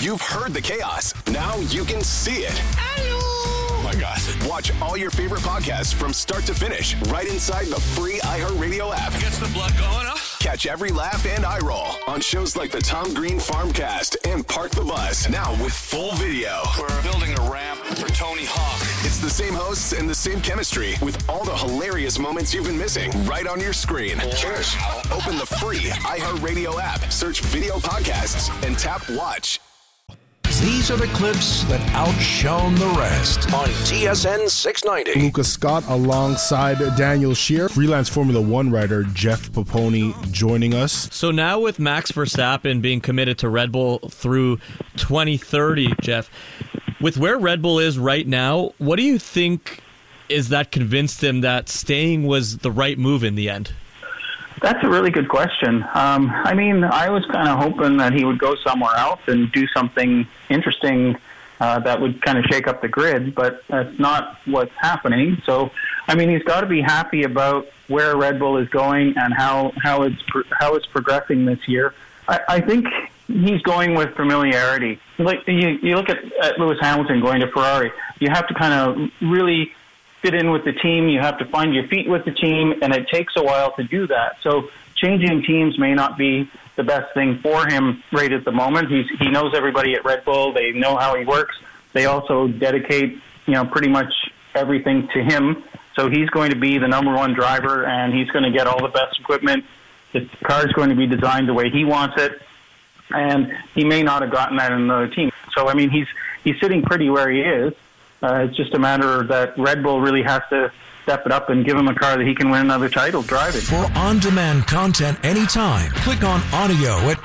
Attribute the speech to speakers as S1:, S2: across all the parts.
S1: You've heard the chaos. Now you can see it.
S2: Hello.
S1: Oh my God. Watch all your favorite podcasts from start to finish right inside the free iHeartRadio app.
S2: Gets the blood going, huh?
S1: Catch every laugh and eye roll on shows like the Tom Green Farmcast and Park the Bus. Now with full video.
S2: We're building a ramp for Tony Hawk.
S1: It's the same hosts and the same chemistry with all the hilarious moments you've been missing right on your screen.
S2: Cheers.
S1: Open the free iHeartRadio app, search video podcasts, and tap watch.
S3: These are the clips that outshone the rest on TSN 690.
S4: Lucas Scott alongside Daniel Scheer. Freelance Formula One rider Jeff Poponi joining us.
S5: So now with Max Verstappen being committed to Red Bull through 2030, Jeff, with where Red Bull is right now, what do you think is that convinced him that staying was the right move in the end?
S6: That's a really good question. I was kind of hoping that he would go somewhere else and do something interesting that would kind of shake up the grid, but that's not what's happening. So, he's got to be happy about where Red Bull is going and how it's progressing this year. I think he's going with familiarity. Like you look at Lewis Hamilton going to Ferrari, you have to kind of really fit in with the team. You have to find your feet with the team, and it takes a while to do that. So changing teams may not be the best thing for him right at the moment. He knows everybody at Red Bull. They know how he works. They also dedicate, pretty much everything to him. So he's going to be the number one driver, and he's going to get all the best equipment. The car is going to be designed the way he wants it, and he may not have gotten that in another team. So, he's sitting pretty where he is. It's just a matter that Red Bull really has to step it up and give him a car that he can win another title driving.
S3: For on-demand content anytime, click on audio at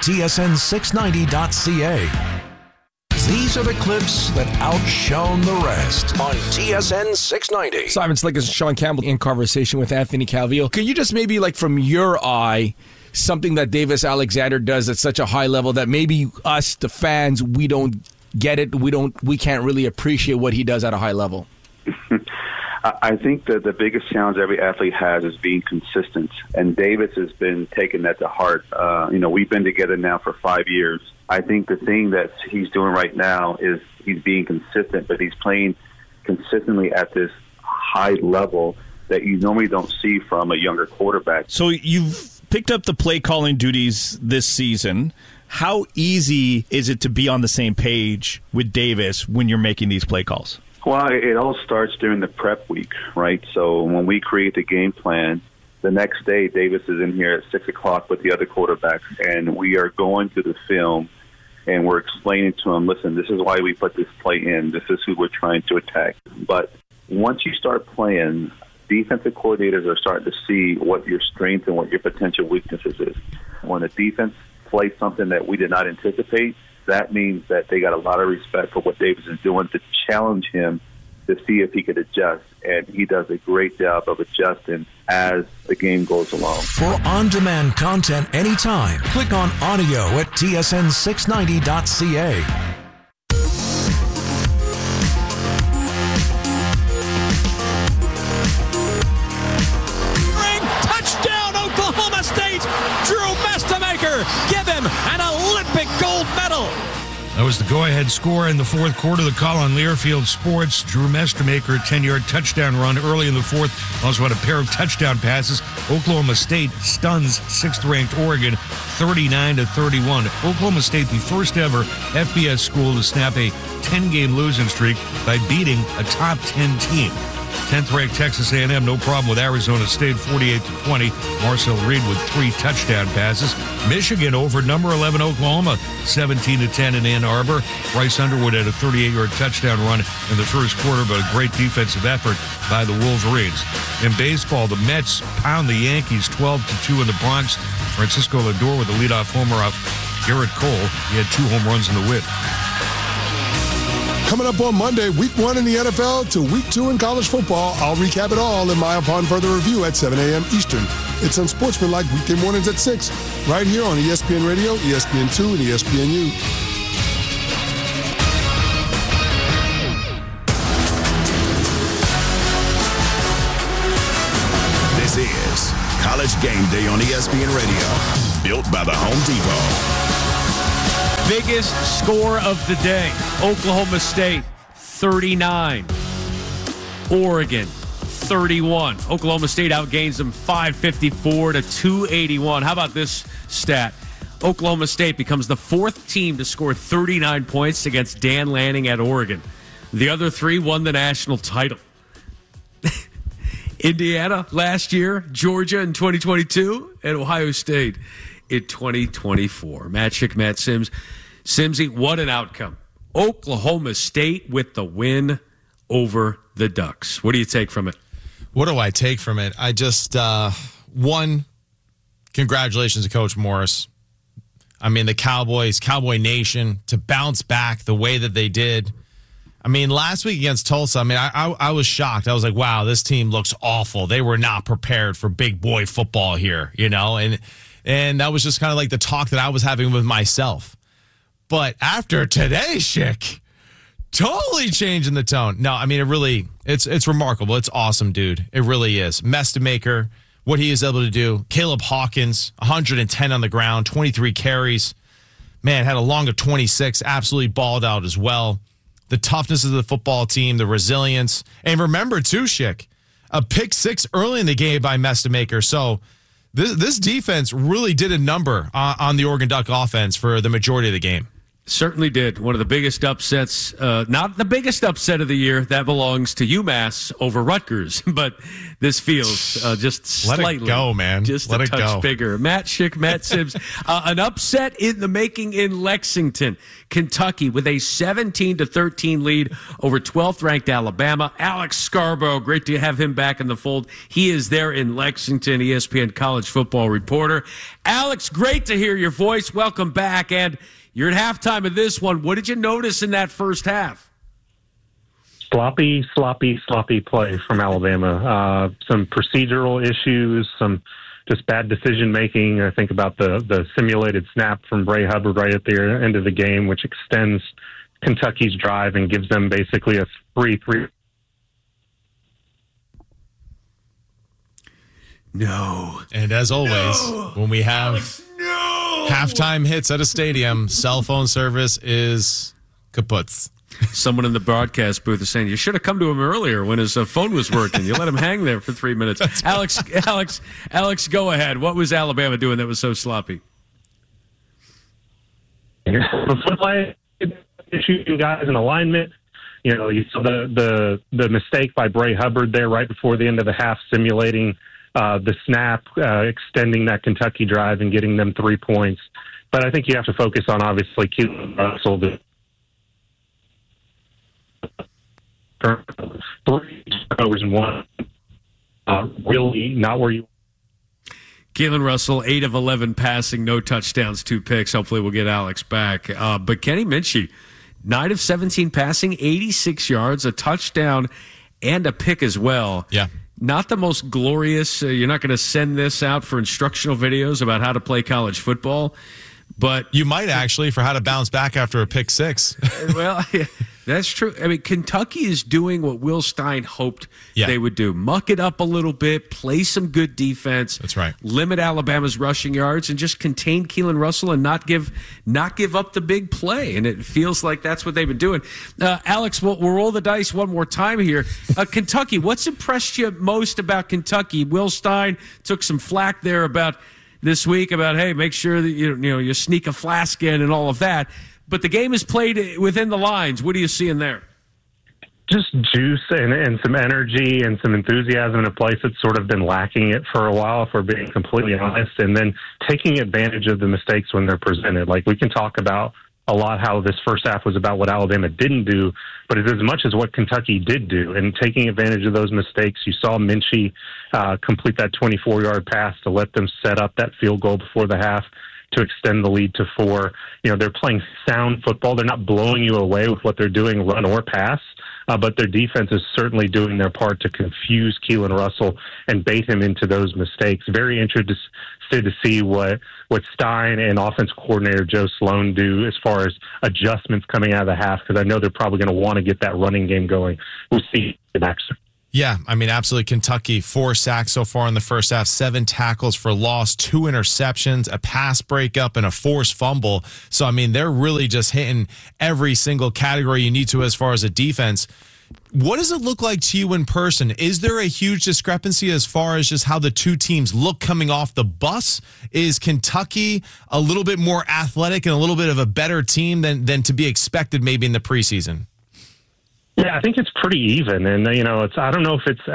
S3: tsn690.ca. These are the clips that outshone the rest on TSN 690.
S7: Simon Slick and Sean Campbell in conversation with Anthony Calvillo. Can you just maybe, from your eye, something that Davis Alexander does at such a high level that maybe us, the fans, we don't get it, we can't really appreciate what he does at a high level?
S8: I think that the biggest challenge every athlete has is being consistent, and Davis has been taking that to heart. We've been together now for 5 years. I think the thing that he's doing right now is he's being consistent, but he's playing consistently at this high level that you normally don't see from a younger quarterback.
S9: So you've picked up the play calling duties this season. How easy is it to be on the same page with Davis when you're making these play calls?
S8: Well, it all starts during the prep week, right? So when we create the game plan, the next day Davis is in here at 6 o'clock with the other quarterbacks, and we are going through the film, and we're explaining to him, listen, this is why we put this play in. This is who we're trying to attack. But once you start playing, defensive coordinators are starting to see what your strength and what your potential weaknesses is. When the defense play something that we did not anticipate, that means that they got a lot of respect for what Davis is doing to challenge him to see if he could adjust. And he does a great job of adjusting as the game goes along.
S3: For on-demand content anytime, click on audio at tsn690.ca.
S10: Touchdown, Oklahoma State! Drew Mestemaker, give him an Olympic gold medal.
S11: That was the go-ahead score in the fourth quarter. The call on Learfield Sports. Drew Mestemaker, a 10-yard touchdown run early in the fourth. Also had a pair of touchdown passes. Oklahoma State stuns 6th-ranked Oregon 39-31. Oklahoma State, the first ever FBS school to snap a 10-game losing streak by beating a top 10 team. 10th-ranked Texas A&M, no problem with Arizona State, 48-20. Marcel Reed with 3 touchdown passes. Michigan over number 11 Oklahoma, 17-10 in Ann Arbor. Bryce Underwood had a 38-yard touchdown run in the first quarter, but a great defensive effort by the Wolverines. In baseball, the Mets pound the Yankees 12-2 in the Bronx. Francisco Lindor with a leadoff homer off Garrett Cole. He had 2 home runs in the win.
S4: Coming up on Monday, week 1 in the NFL to week 2 in college football. I'll recap it all in my Upon Further Review at 7 a.m. Eastern. It's Unsportsmanlike weekday mornings at 6, right here on ESPN Radio, ESPN2, and ESPNU.
S1: This is College Game Day on ESPN Radio, built by the Home Depot.
S12: Biggest score of the day, Oklahoma State, 39. Oregon, 31. Oklahoma State outgains them 554 to 281. How about this stat? Oklahoma State becomes the fourth team to score 39 points against Dan Lanning at Oregon. The other three won the national title. Indiana last year, Georgia in 2022, and Ohio State in 2024. Matt Schick, Matt Sims. Simsy, what an outcome. Oklahoma State with the win over the Ducks. What do you take from it?
S13: What do I take from it? I just, one, congratulations to Coach Morris. I mean, the Cowboys, Cowboy Nation, to bounce back the way that they did. I mean, last week against Tulsa, I mean, I was shocked. I was like, wow, this team looks awful. They were not prepared for big boy football here, you know? And that was just kind of like the talk that I was having with myself. But after today, Schick, totally changing the tone. No, I mean, it's remarkable. It's awesome, dude. It really is. Mestemaker, what he is able to do. Caleb Hawkins, 110 on the ground, 23 carries. Man, had a long of 26, absolutely balled out as well. The toughness of the football team, the resilience. And remember, too, Schick, a pick six early in the game by Mestemaker. So this defense really did a number on the Oregon Duck offense for the majority of the game.
S12: Certainly did. One of the biggest upsets, not the biggest upset of the year, that belongs to UMass over Rutgers, but this feels just slightly.
S13: Let it go, man.
S12: Just
S13: Let
S12: a
S13: it
S12: touch
S13: go.
S12: bigger. Matt Schick, Matt Sims. An upset in the making in Lexington, Kentucky, with a 17-13 lead over 12th-ranked Alabama. Alex Scarborough, great to have him back in the fold. He is there in Lexington, ESPN college football reporter. Alex, great to hear your voice. Welcome back, and you're at halftime of this one. What did you notice in that first half?
S14: Sloppy play from Alabama. Some procedural issues, some just bad decision making. I think about the simulated snap from Bray Hubbard right at the end of the game, which extends Kentucky's drive and gives them basically a 3-3.
S12: No.
S13: And as always, when we have halftime hits at a stadium, cell phone service is kaput.
S12: Someone in the broadcast booth is saying, you should have come to him earlier when his phone was working. You let him hang there for 3 minutes. Alex, go ahead. What was Alabama doing that was so sloppy?
S14: Issue guys in alignment. You know, you saw the mistake by Bray Hubbard there right before the end of the half, simulating the snap, extending that Kentucky drive and getting them 3 points. But I think you have to focus on, obviously, Keelan Russell. The 3 turnovers and 1. Really not where you.
S12: Keelan Russell, 8 of 11 passing, no touchdowns, 2 picks. Hopefully we'll get Alex back. But Kenny Minchey, 9 of 17 passing, 86 yards, a touchdown, and a pick as well.
S13: Yeah.
S12: Not the most glorious. You're not going to send this out for instructional videos about how to play college football, but
S13: you might actually for how to bounce back after a pick six.
S12: Well, yeah, that's true. I mean, Kentucky is doing what Will Stein hoped they would do. Muck it up a little bit, play some good defense.
S13: That's right.
S12: Limit Alabama's rushing yards and just contain Keelan Russell and not give up the big play. And it feels like that's what they've been doing. Alex, we'll roll the dice one more time here. Kentucky, what's impressed you most about Kentucky? Will Stein took some flack there about this week about, hey, make sure that you sneak a flask in and all of that. But the game is played within the lines. What are you seeing there?
S14: Just juice and some energy and some enthusiasm in a place that's sort of been lacking it for a while, if we're being completely honest, and then taking advantage of the mistakes when they're presented. Like, we can talk about a lot how this first half was about what Alabama didn't do, but it's as much as what Kentucky did do, and taking advantage of those mistakes. You saw Minchey complete that 24-yard pass to let them set up that field goal before the half to extend the lead to 4. They're playing sound football. They're not blowing you away with what they're doing, run or pass, but their defense is certainly doing their part to confuse Keelan Russell and bait him into those mistakes. Very interested to see what Stein and offense coordinator Joe Sloan do as far as adjustments coming out of the half, because I know they're probably going to want to get that running game going. We'll see next.
S13: Yeah, I mean, absolutely. Kentucky, 4 sacks so far in the first half, 7 tackles for loss, 2 interceptions, a pass breakup, and a forced fumble. So, I mean, they're really just hitting every single category you need to as far as a defense. What does it look like to you in person? Is there a huge discrepancy as far as just how the two teams look coming off the bus? Is Kentucky a little bit more athletic and a little bit of a better team than to be expected maybe in the preseason?
S14: Yeah, I think it's pretty even, and I don't know if it's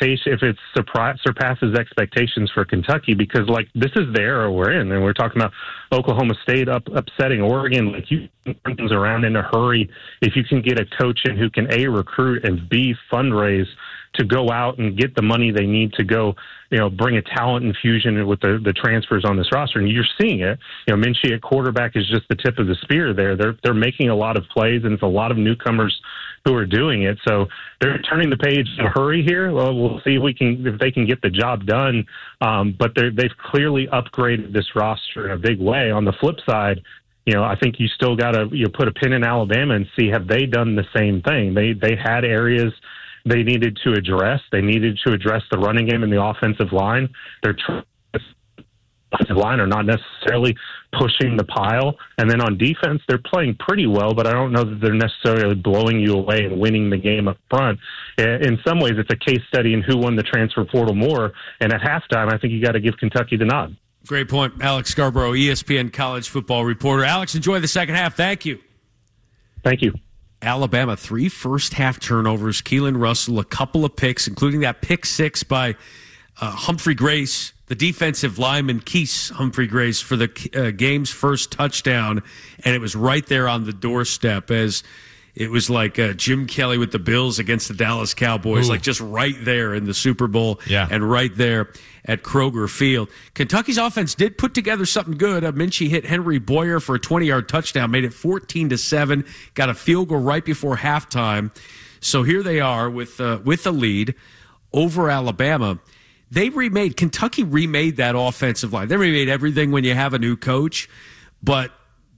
S14: surpasses expectations for Kentucky, because like this is the era we're in, and we're talking about Oklahoma State upsetting Oregon. Like, you can turn things around in a hurry if you can get a coach in who can A, recruit, and B, fundraise to go out and get the money they need to go, bring a talent infusion with the transfers on this roster. And you're seeing it. Minchie at quarterback is just the tip of the spear there. They're making a lot of plays, and it's a lot of newcomers who are doing it. So they're turning the page in a hurry here. Well, we'll see if they can get the job done. But they've clearly upgraded this roster in a big way. On the flip side, I think you still got to put a pin in Alabama and see, have they done the same thing? They had areas they needed to address. They needed to address the running game and the offensive line. Their offensive line are not necessarily pushing the pile. And then on defense, they're playing pretty well, but I don't know that they're necessarily blowing you away and winning the game up front. In some ways, it's a case study in who won the transfer portal more. And at halftime, I think you got to give Kentucky the nod.
S12: Great point. Alex Scarborough, ESPN college football reporter. Alex, enjoy the second half. Thank you.
S14: Thank you.
S12: Alabama, 3 first-half turnovers. Keelan Russell, a couple of picks, including that pick 6 by Humphrey Grace, the defensive lineman, Keese Humphrey Grace, for the game's first touchdown. And it was right there on the doorstep, as it was like Jim Kelly with the Bills against the Dallas Cowboys, like just right there in the Super Bowl and right there at Kroger Field. Kentucky's offense did put together something good. Minchie hit Henry Boyer for a 20-yard touchdown, made it 14-7, got a field goal right before halftime. So here they are with a lead over Alabama. Kentucky remade that offensive line. They remade everything when you have a new coach, but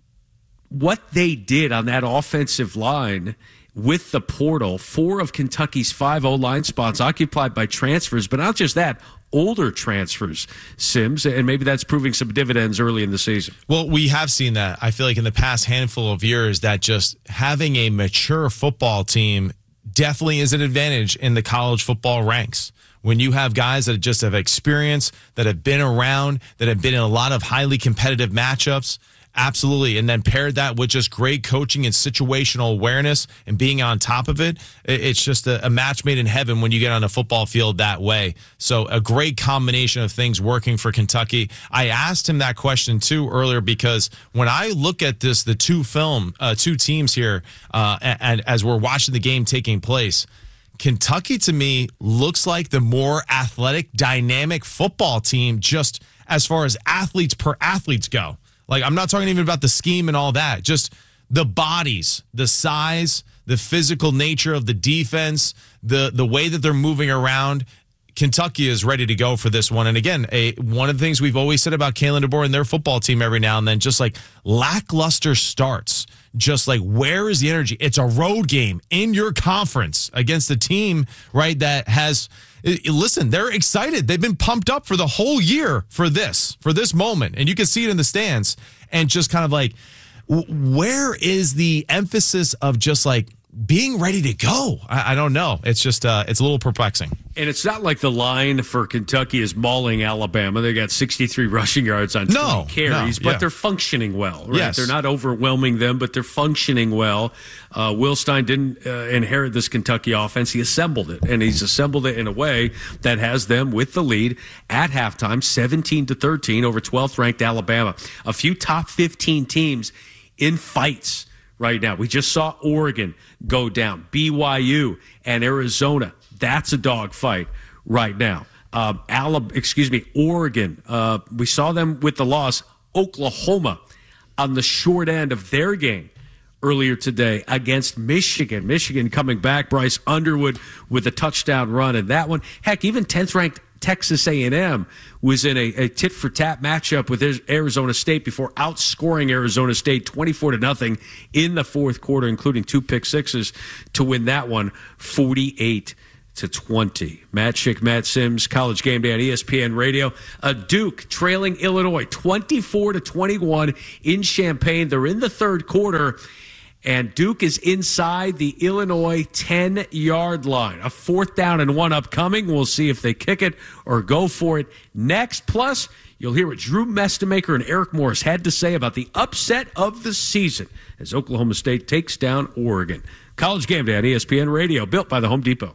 S12: what they did on that offensive line with the portal, 4 of Kentucky's 5 O-line spots occupied by transfers, but not just that, older transfers, Sims, and maybe that's proving some dividends early in the season.
S13: Well, we have seen that. I feel like in the past handful of years that just having a mature football team definitely is an advantage in the college football ranks. When you have guys that just have experience, that have been around, that have been in a lot of highly competitive matchups, absolutely. And then paired that with just great coaching and situational awareness and being on top of it, it's just a match made in heaven when you get on a football field that way. So a great combination of things working for Kentucky. I asked him that question too earlier, because when I look at this, the two teams here, and as we're watching the game taking place, Kentucky, to me, looks like the more athletic, dynamic football team, just as far as athletes per athletes go. Like, I'm not talking even about the scheme and all that, just the bodies, the size, the physical nature of the defense, the way that they're moving around. Kentucky is ready to go for this one. And again, one of the things we've always said about Kalen DeBoer and their football team every now and then, just like lackluster starts. Just like, where is the energy? It's a road game in your conference against a team, right, that has, listen, they're excited. They've been pumped up for the whole year for this moment. And you can see it in the stands. And just kind of like, where is the emphasis of just like being ready to go? I don't know. It's just, it's a little perplexing.
S12: And it's not like the line for Kentucky is mauling Alabama. They got 63 rushing yards on 20 carries, but they're functioning well, right?
S13: Yes.
S12: They're not overwhelming them, but they're functioning well. Will Stein didn't inherit this Kentucky offense. He assembled it, and he's assembled it in a way that has them with the lead at halftime, 17-13 over 12th-ranked Alabama. A few top 15 teams in fights right now. We just saw Oregon go down, BYU and Arizona. That's a dogfight right now. Oregon. We saw them with the loss. Oklahoma on the short end of their game earlier today against Michigan. Michigan coming back. Bryce Underwood with a touchdown run in that one. Heck, even 10th-ranked Texas A&M was in a tit-for-tat matchup with Arizona State before outscoring Arizona State 24-0 in the fourth quarter, including 2 pick sixes to win that one 48-7. 20. Matt Schick, Matt Sims, College Game Day on ESPN Radio. Duke trailing Illinois 24-21 in Champaign. They're in the third quarter, and Duke is inside the Illinois 10-yard line. A 4th down and 1 upcoming. We'll see if they kick it or go for it next. Plus, you'll hear what Drew Mestemaker and Eric Morris had to say about the upset of the season as Oklahoma State takes down Oregon. College Game Day on ESPN Radio, built by the Home Depot.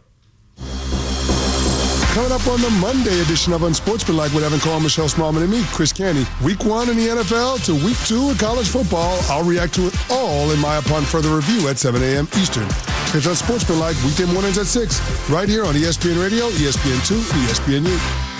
S4: Coming up on the Monday edition of Unsportsmanlike with Evan Cole, Michelle Smallman, and me, Chris Canty. Week 1 in the NFL to Week 2 in college football. I'll react to it all in my upon further review at 7 a.m. Eastern. It's Unsportsmanlike weekday mornings at 6, right here on ESPN Radio, ESPN2, ESPNU.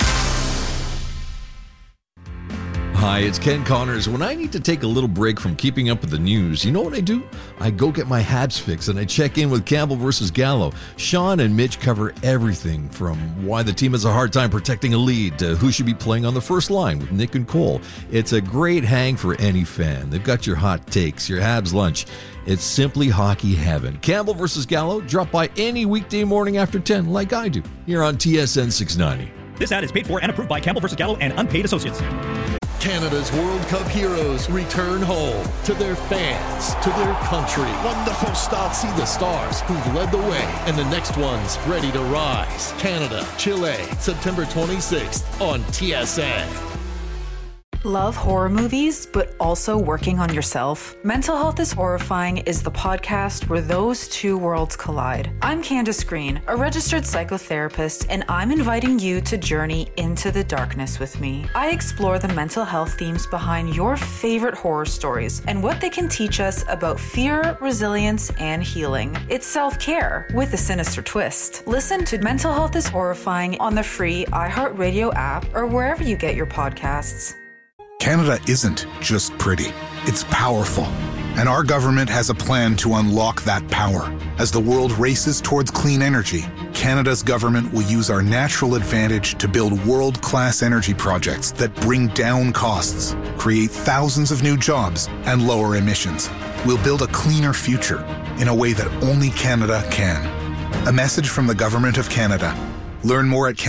S15: Hi, it's Ken Connors. When I need to take a little break from keeping up with the news, you know what I do? I go get my Habs fix and I check in with Campbell versus Gallo. Sean and Mitch cover everything from why the team has a hard time protecting a lead to who should be playing on the first line with Nick and Cole. It's a great hang for any fan. They've got your hot takes, your Habs lunch. It's simply hockey heaven. Campbell versus Gallo, drop by any weekday morning after 10 like I do here on TSN 690.
S16: This ad is paid for and approved by Campbell versus Gallo and unpaid associates.
S17: Canada's World Cup heroes return home to their fans, to their country. Wonderful start. See the stars who've led the way and the next ones ready to rise. Canada, Chile, September 26th on TSN.
S18: Love horror movies, but also working on yourself? Mental Health is Horrifying is the podcast where those two worlds collide. I'm Candace Green, a registered psychotherapist, and I'm inviting you to journey into the darkness with me. I explore the mental health themes behind your favorite horror stories and what they can teach us about fear, resilience, and healing. It's self-care with a sinister twist. Listen to Mental Health is Horrifying on the free iHeartRadio app or wherever you get your podcasts.
S19: Canada isn't just pretty, it's powerful. And our government has a plan to unlock that power. As the world races towards clean energy, Canada's government will use our natural advantage to build world-class energy projects that bring down costs, create thousands of new jobs, and lower emissions. We'll build a cleaner future in a way that only Canada can. A message from the Government of Canada. Learn more at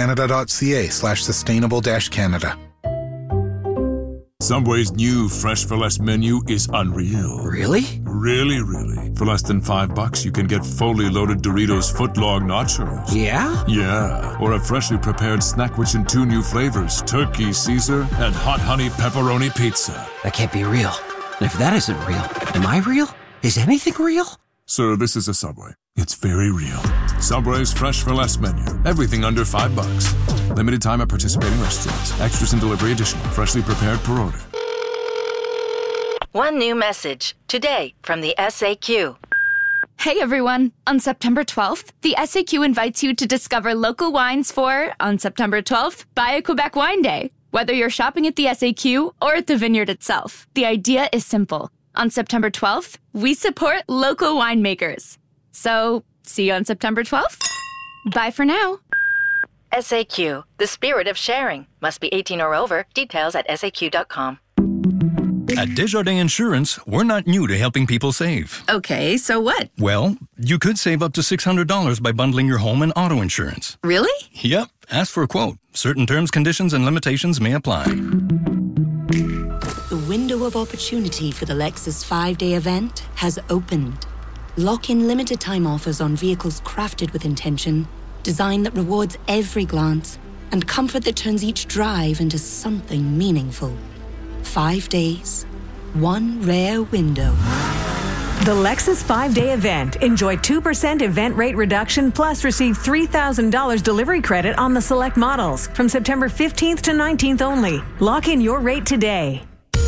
S19: canada.ca/sustainable-Canada.
S20: Subway's new Fresh for Less menu is unreal.
S21: Really?
S20: Really. For less than $5, you can get fully loaded Doritos footlong nachos.
S21: Yeah?
S20: Yeah. Or a freshly prepared snack rich in 2 new flavors, Turkey Caesar and Hot Honey Pepperoni Pizza.
S21: That can't be real. And if that isn't real, am I real? Is anything real?
S20: Sir, this is a Subway. It's very real. Subway's Fresh for Less menu. Everything under $5. Limited time at participating restaurants. Extras and delivery additional. Freshly prepared per order.
S22: One new message today from the SAQ.
S23: Hey everyone! On September 12th, the SAQ invites you to discover local wines for, on September 12th, Buy a Quebec Wine Day. Whether you're shopping at the SAQ or at the vineyard itself, the idea is simple. On September 12th, we support local winemakers. So, see you on September 12th. Bye for now.
S22: SAQ, the spirit of sharing. Must be 18 or over. Details at SAQ.com.
S24: At Desjardins Insurance, we're not new to helping people save.
S23: Okay, so what?
S24: Well, you could save up to $600 by bundling your home and auto insurance.
S23: Really?
S24: Yep. Ask for a quote. Certain terms, conditions, and limitations may apply.
S25: The window of opportunity for the Lexus 5-day event has opened. Lock in limited time offers on vehicles crafted with intention, design that rewards every glance, and comfort that turns each drive into something meaningful. 5 days, one rare window.
S26: The Lexus 5-day event. Enjoy 2% event rate reduction plus receive $3,000 delivery credit on the select models from September 15th to 19th only. Lock in your rate today.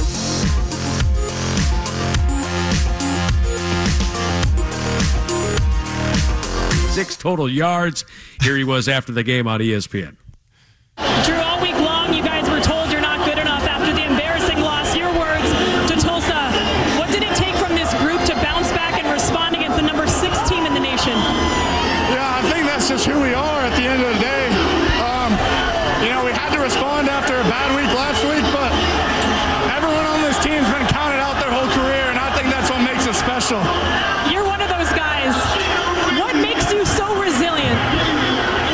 S12: 6 total yards. Here he was after the game on ESPN.
S27: Drew, all week long, you guys were told you're not good enough after the embarrassing loss. Your words to Tulsa. What did it take from this group to bounce back and respond against the number 6 team in the nation?
S28: Yeah, I think that's just who we are at the end of the day. We had to respond after a bad week last week, but everyone on this team's been counted out their whole career, and I think that's what makes us special.
S27: You're one of those guys. What makes you so resilient?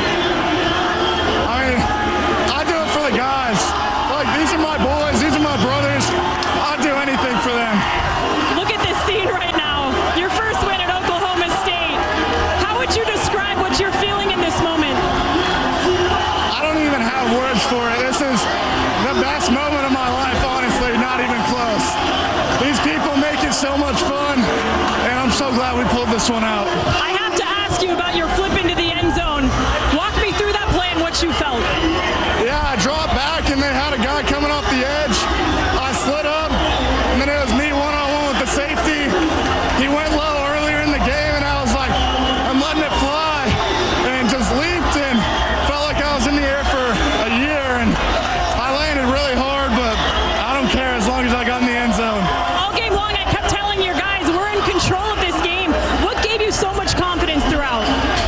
S28: this one out.
S27: I have to ask you about your flip into the end zone. Walk me through that play and what you felt.
S28: Yeah, I dropped back and they had a guy coming off the edge. I slid up, and then it was me one-on-one with the safety. He went low earlier in the game, and I was like, I'm letting it fly, and just leaped and felt like I was in the air for a year, and I landed really hard, but I don't care as long as I got in the end zone.
S27: All game long, I kept telling your guys, we're in control of this game. What gave you so much confidence throughout?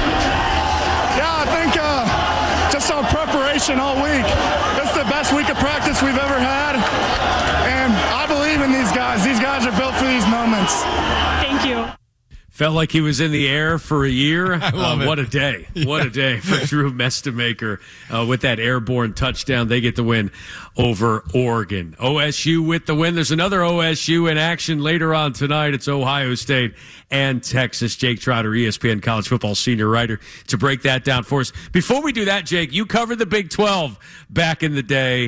S28: Yeah, I think just our preparation all week. It's the best week of practice we've ever had, and I believe in these guys. These guys are built for these moments.
S27: Thank you.
S12: Felt like he was in the air for a year.
S13: I love it.
S12: What a day. What a day for Drew Mestemaker with that airborne touchdown. They get the win over Oregon. OSU with the win. There's another OSU in action later on tonight. It's Ohio State and Texas. Jake Trotter, ESPN college football senior writer, to break that down for us. Before we do that, Jake, you covered the Big 12 back in the day.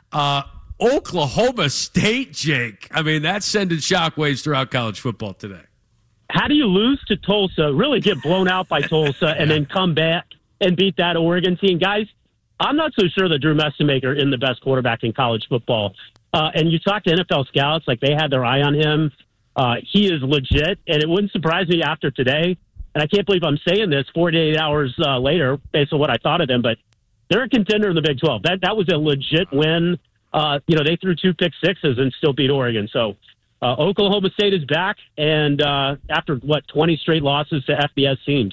S12: Oklahoma State, Jake. I mean, that's sending shockwaves throughout college football today.
S2: How do you lose to Tulsa, really get blown out by Tulsa, and then come back and beat that Oregon team? Guys, I'm not so sure that Drew Mestemaker is the best quarterback in college football. And you talk to NFL scouts, like they had their eye on him. He is legit, and it wouldn't surprise me after today. And I can't believe I'm saying this 48 hours later based on what I thought of them, but they're a contender in the Big 12. That was a legit win. They threw 2 pick sixes and still beat Oregon. So Oklahoma State is back, and after 20 straight losses to FBS teams.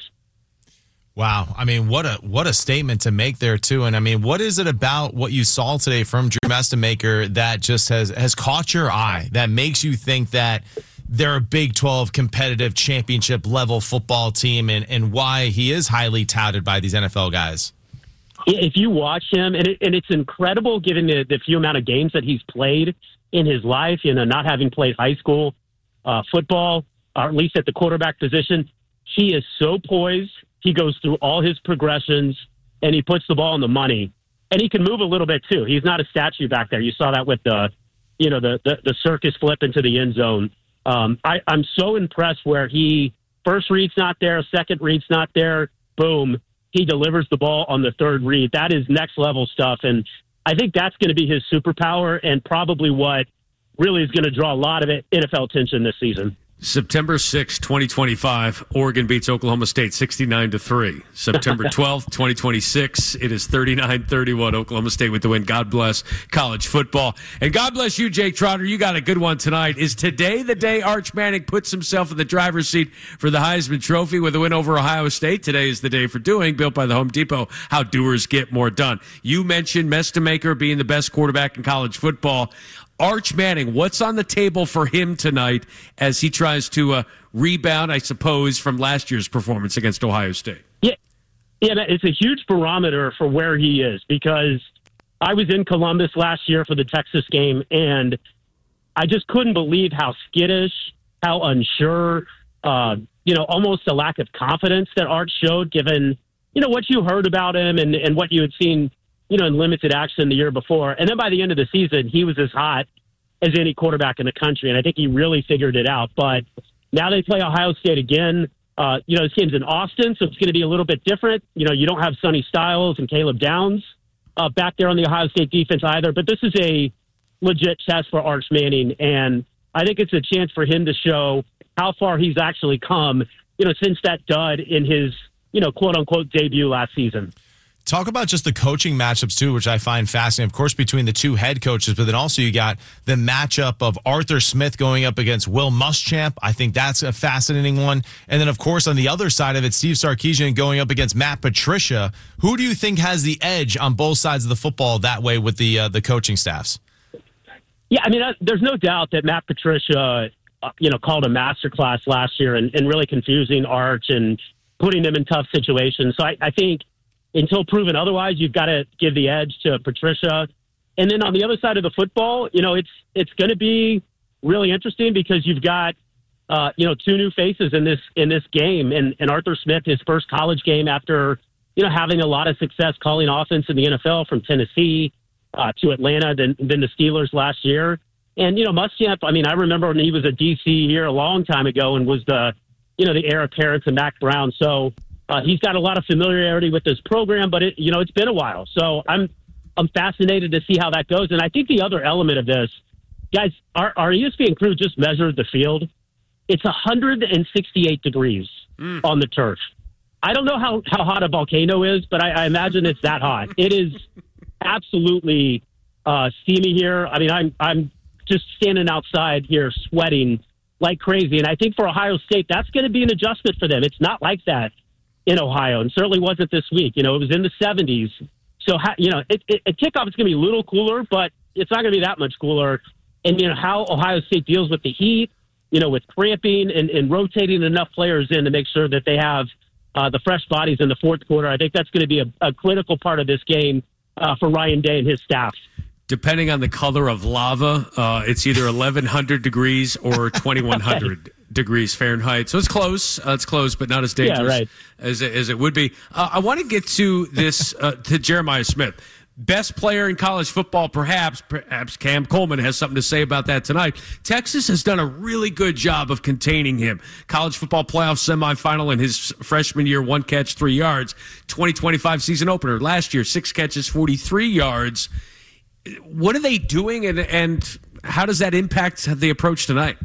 S13: Wow. I mean, what a statement to make there, too. And I mean, what is it about what you saw today from Drew Mestemaker that just has caught your eye, that makes you think that they're a Big 12 competitive championship level football team, and why he is highly touted by these NFL guys?
S2: If you watch him, and it's incredible given the few amount of games that he's played in his life, not having played high school football, or at least at the quarterback position, he is so poised. He goes through all his progressions, and he puts the ball on the money. And he can move a little bit, too. He's not a statue back there. You saw that with the circus flip into the end zone. I'm so impressed where he, first read's not there, second read's not there, boom, he delivers the ball on the third read. That is next-level stuff, and I think that's going to be his superpower and probably what really is going to draw a lot of NFL attention this season.
S12: September 6, 2025, Oregon beats Oklahoma State 69-3. September 12th, 2026, it is 39-31. Oklahoma State with the win. God bless college football. And God bless you, Jake Trotter. You got a good one tonight. Is today the day Arch Manning puts himself in the driver's seat for the Heisman Trophy with a win over Ohio State? Today is the day for doing, built by the Home Depot, how doers get more done. You mentioned Mestemaker being the best quarterback in college football. Arch Manning, what's on the table for him tonight as he tries to rebound, I suppose, from last year's performance against Ohio State?
S2: Yeah, it's a huge barometer for where he is, because I was in Columbus last year for the Texas game, and I just couldn't believe how skittish, how unsure, almost a lack of confidence that Arch showed, given, what you heard about him and what you had seen in limited action the year before. And then by the end of the season, he was as hot as any quarterback in the country. And I think he really figured it out. But now they play Ohio State again. This game's in Austin, so it's going to be a little bit different. You don't have Sonny Styles and Caleb Downs back there on the Ohio State defense either. But this is a legit test for Arch Manning. And I think it's a chance for him to show how far he's actually come, since that dud in his, quote unquote debut last season.
S13: Talk about just the coaching matchups, too, which I find fascinating. Of course, between the two head coaches, but then also you got the matchup of Arthur Smith going up against Will Muschamp. I think that's a fascinating one. And then, of course, on the other side of it, Steve Sarkisian going up against Matt Patricia. Who do you think has the edge on both sides of the football that way with the coaching staffs?
S2: Yeah, I mean, there's no doubt that Matt Patricia, called a masterclass last year and really confusing Arch and putting them in tough situations. So I think until proven otherwise, you've got to give the edge to Patricia. And then on the other side of the football, it's going to be really interesting because you've got, two new faces in this game. And Arthur Smith, his first college game after, having a lot of success calling offense in the NFL from Tennessee to Atlanta, then the Steelers last year. And, Muschamp, I mean, I remember when he was a DC here a long time ago and was the the heir apparent to Mac Brown. So he's got a lot of familiarity with this program, but it's been a while. So I'm fascinated to see how that goes. And I think the other element of this, guys, our ESPN crew just measured the field. It's 168 degrees on the turf. I don't know how hot a volcano is, but I imagine it's that hot. It is absolutely steamy here. I mean, I'm just standing outside here sweating like crazy. And I think for Ohio State, that's going to be an adjustment for them. It's not like that in Ohio, and certainly wasn't this week. It was in the 70s. So, at kickoff, it's going to be a little cooler, but it's not going to be that much cooler. And, how Ohio State deals with the heat, with cramping and rotating enough players in to make sure that they have the fresh bodies in the fourth quarter. I think that's going to be a critical part of this game for Ryan Day and his staff. Depending on the color of lava, it's either 1,100 degrees or 2,100 degrees Fahrenheit. So it's close. It's close, but not as dangerous as it would be. I want to get to this, to Jeremiah Smith. Best player in college football, perhaps Cam Coleman has something to say about that tonight. Texas has done a really good job of containing him. College football playoff semifinal in his freshman year, 1 catch, 3 yards. 2025 season opener last year, 6 catches, 43 yards. What are they doing, and how does that impact the approach tonight?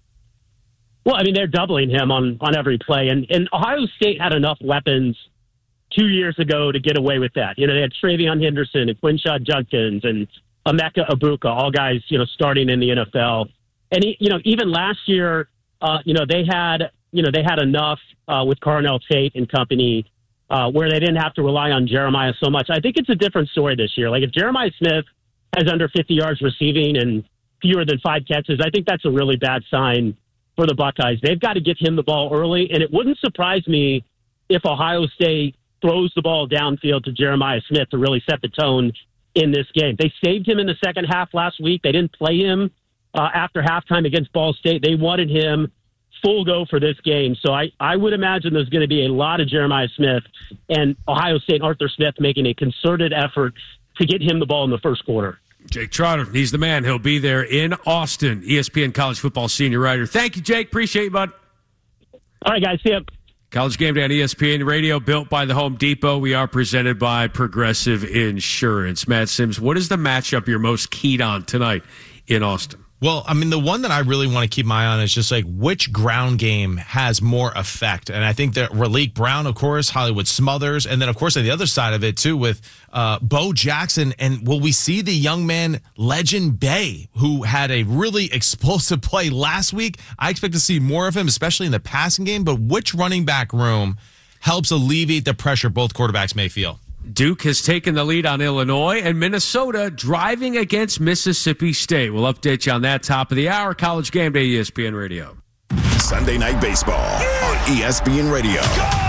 S2: Well, I mean, they're doubling him on every play, and Ohio State had enough weapons 2 years ago to get away with that. They had Travion Henderson and Quinshad Judkins and Emeka Egbuka, all guys, starting in the NFL. And, even last year, they had enough with Carnell Tate and company where they didn't have to rely on Jeremiah so much. I think it's a different story this year. Like if Jeremiah Smith has under 50 yards receiving and fewer than 5 catches, I think that's a really bad sign for the Buckeyes. They've got to get him the ball early, and it wouldn't surprise me if Ohio State throws the ball downfield to Jeremiah Smith to really set the tone in this game. They saved him in the second half last week. They didn't play him after halftime against Ball State. They wanted him full go for this game. So I would imagine there's going to be a lot of Jeremiah Smith and Ohio State Arthur Smith making a concerted effort to get him the ball in the first quarter. Jake Trotter, he's the man. He'll be there in Austin, ESPN College Football Senior Writer. Thank you, Jake. Appreciate you, bud. All right, guys. See ya. College Game Day on ESPN Radio, built by the Home Depot. We are presented by Progressive Insurance. Matt Sims, what is the matchup you're most keyed on tonight in Austin?
S13: Well, I mean, the one that I really want to keep my eye on is just like which ground game has more effect. And I think that Raleek Brown, of course, Hollywood Smothers, and then, of course, on the other side of it, too, with Bo Jackson. And will we see the young man, Legend Bay, who had a really explosive play last week? I expect to see more of him, especially in the passing game. But which running back room helps alleviate the pressure both quarterbacks may feel? Duke has taken the lead on Illinois, and Minnesota driving against Mississippi State. We'll update you on that top of the hour. College Game Day, ESPN Radio.
S1: Sunday Night Baseball on ESPN Radio.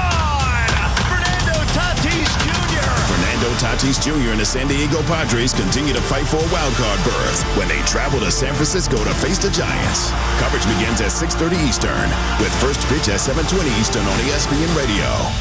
S1: Fernando Tatis Jr. and the San Diego Padres continue to fight for a wildcard berth when they travel to San Francisco to face the Giants. Coverage begins at 6:30 Eastern with first pitch at 7:20 Eastern on ESPN Radio.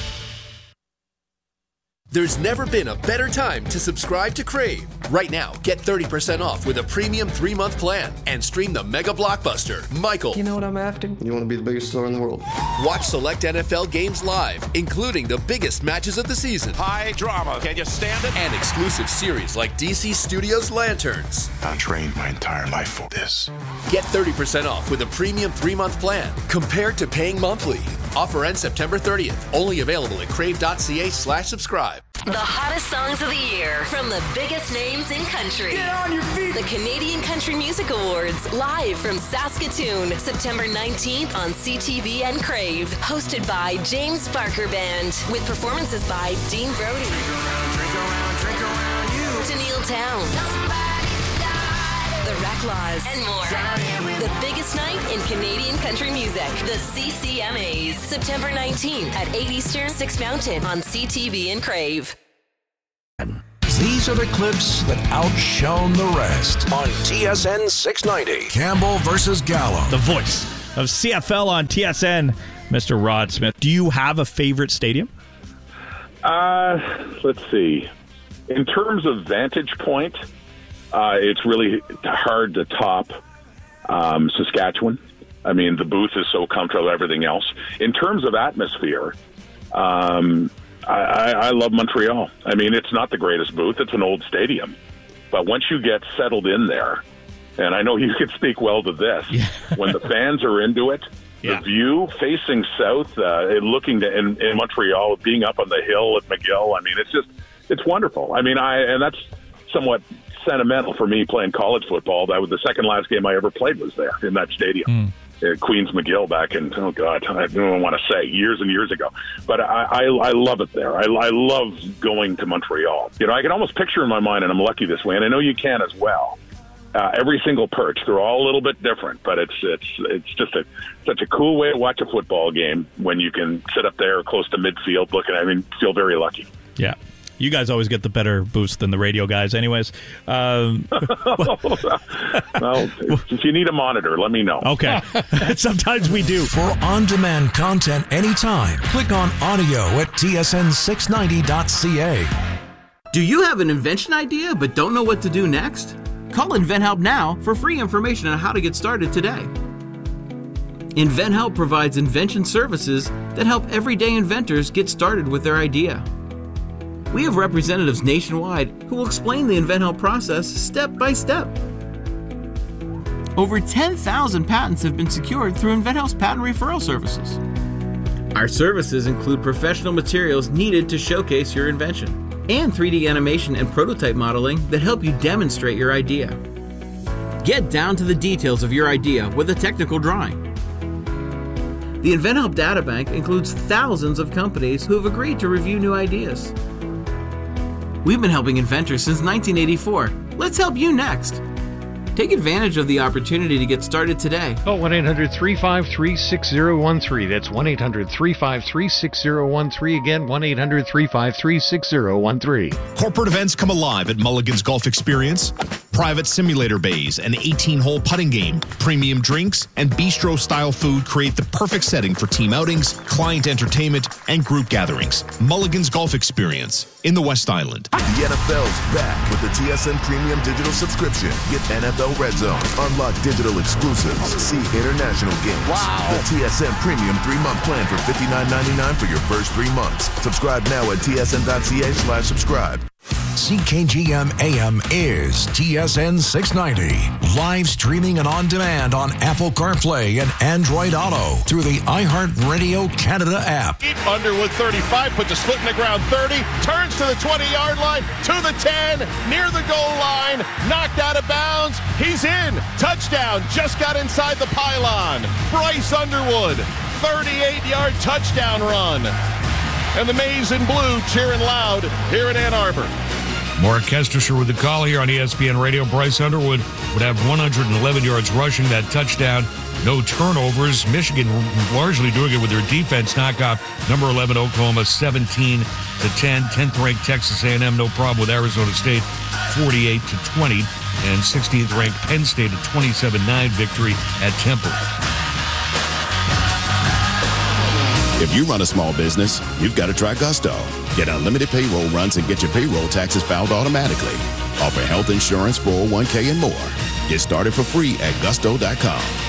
S3: There's never been a better time to subscribe to Crave. Right now, get 30% off with a premium 3-month plan and stream the mega blockbuster, Michael.
S5: You know what I'm after? You want to be the biggest star in the world.
S3: Watch select NFL games live, including the biggest matches of the season.
S6: High drama. Can you stand it?
S3: And exclusive series like DC Studios Lanterns.
S6: I trained my entire life for this.
S3: Get 30% off with a premium 3-month plan compared to paying monthly. Offer ends September 30th. Only available at crave.ca/subscribe.
S7: The hottest songs of the year from the biggest names in country.
S6: Get on your feet!
S7: The Canadian Country Music Awards, live from Saskatoon, September 19th on CTV and Crave. Hosted by James Barker Band, with performances by Dean Brody,
S6: Drink around you.
S7: Tennille Towns, The Racklaws, and more. The biggest night in Canadian country music. The CCMAs. September 19th at 8 Eastern, 6 Mountain on CTV and Crave.
S8: These are the clips that outshone the rest on TSN 690. Campbell versus Gallo.
S16: The voice of CFL on TSN, Mr. Rod Smith. Do you have a favorite stadium?
S9: Let's see. In terms of vantage point, it's really hard to top Saskatchewan. I mean, the booth is so comfortable, everything else. In terms of atmosphere, I love Montreal. I mean, it's not the greatest booth. It's an old stadium. But once you get settled in there, and I know you could speak well to this, when the fans are into it, the view facing south, looking to in Montreal, being up on the hill at McGill, I mean, it's wonderful. I mean, and that's somewhat sentimental for me playing college football. That was the second last game I ever played was there in that stadium. Queens McGill back in, I don't want to say, years and years ago. But I love it there. I love going to Montreal. You know, I can almost picture in my mind, and I'm lucky this way, and I know you can as well, every single perch. They're all a little bit different, but it's just such a cool way to watch a football game when you can sit up there close to midfield looking. I mean, feel very lucky.
S16: Yeah. You guys always get the better boost than the radio guys anyways.
S9: Well, if you need a monitor, let me know.
S16: Okay. Sometimes we do.
S8: For on-demand content anytime, click on audio at tsn690.ca.
S4: Do you have an invention idea but don't know what to do next? Call InventHelp now for free information on how to get started today. InventHelp provides invention services that help everyday inventors get started with their idea. We have representatives nationwide who will explain the InventHelp process step by step. Over 10,000 patents have been secured through InventHelp's patent referral services. Our services include professional materials needed to showcase your invention and 3D animation and prototype modeling that help you demonstrate your idea. Get down to the details of your idea with a technical drawing. The InventHelp Databank includes thousands of companies who have agreed to review new ideas. We've been helping inventors since 1984. Let's help you next. Take advantage of the opportunity to get started today.
S10: Call 1-800-353-6013. That's 1-800-353-6013. Again, 1-800-353-6013.
S11: Corporate events come alive at Mulligan's Golf Experience. Private simulator bays, an 18-hole putting game, premium drinks, and bistro-style food create the perfect setting for team outings, client entertainment, and group gatherings. Mulligan's Golf Experience in the West Island.
S1: The NFL's back with the TSN Premium Digital Subscription. Get NFL Red Zone, unlock digital exclusives, see international games. Wow! The TSN Premium 3-month plan for $59.99 for your first 3 months. Subscribe now at tsn.ca/subscribe.
S8: CKGM AM is TSN 690. Live streaming and on demand on Apple CarPlay and Android Auto through the iHeartRadio Canada app.
S6: Underwood 35, puts a slit in the ground 30, turns to the 20-yard line, to the 10, near the goal line, knocked out of bounds. He's in. Touchdown. Just got inside the pylon. Bryce Underwood, 38-yard touchdown run. And the Maize and Blue cheering loud here in Ann Arbor.
S14: Mark Kestershire with the call here on ESPN Radio. Bryce Underwood would have 111 yards rushing that touchdown. No turnovers. Michigan largely doing it with their defense. Knock off number 11 Oklahoma 17-10. 10th ranked Texas A&M no problem with Arizona State 48-20. And 16th ranked Penn State a 27-9 victory at Temple.
S1: If you run a small business, you've got to try Gusto. Get unlimited payroll runs and get your payroll taxes filed automatically. Offer health insurance, 401k, and more. Get started for free at gusto.com.